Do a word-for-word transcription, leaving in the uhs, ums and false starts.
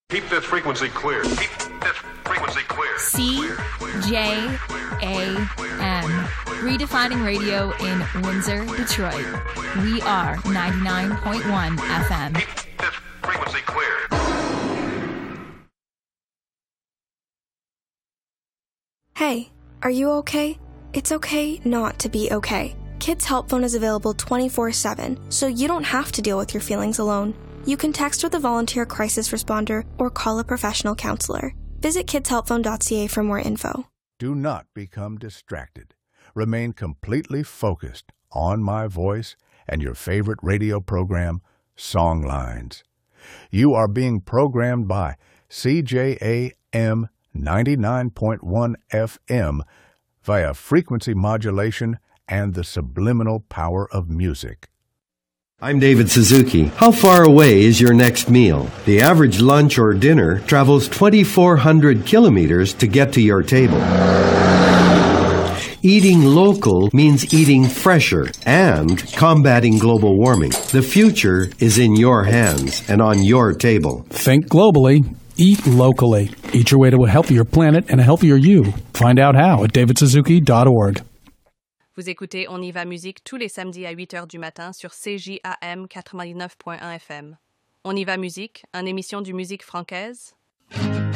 Keep this frequency clear. Keep this frequency clear. C J A M. Redefining radio in Windsor, Detroit. We are ninety-nine point one F M. Keep this frequency clear. Hey, are you okay? It's okay not to be okay. Kids Help Phone is available twenty-four seven, so you don't have to deal with your feelings alone. You can text with a volunteer crisis responder or call a professional counselor. Visit kids help phone dot c a for more info. Do not become distracted. Remain completely focused on my voice and your favorite radio program, Songlines. You are being programmed by C J A M ninety-nine point one F M via frequency modulation and the subliminal power of music. I'm David Suzuki. How far away is your next meal? The average lunch or dinner travels twenty-four hundred kilometers to get to your table. Eating local means eating fresher and combating global warming. The future is in your hands and on your table. Think globally. Eat locally. Eat your way to a healthier planet and a healthier you. Find out how at david suzuki dot org. Vous écoutez On y va musique tous les samedis à huit heures du matin sur C J A M quatre-vingt-dix-neuf point un F M. On y va musique, une émission du Musique francaise.